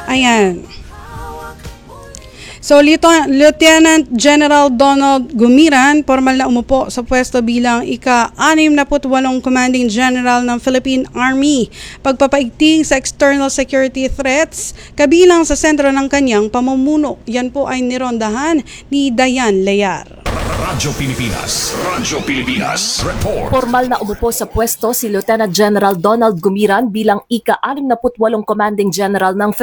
Ayan. So, Lieutenant General Donald Gumiran, formal na umupo sa pwesto bilang ika-68 Commanding General ng Philippine Army. Pagpapaigting sa external security threats, kabilang sa sentro ng kanyang pamumuno. Yan po ay nirondahan ni Dayan Layar. Radyo Pilipinas, report. Formal na umupo sa pwesto si Lieutenant General Donald Gumiran bilang ika-68 Commanding General ng